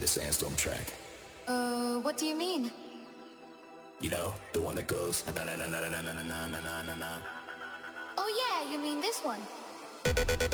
the Sandstorm track. What do you mean? You know, the one that goes na na na na na na na na na na na. Oh yeah, you mean this one?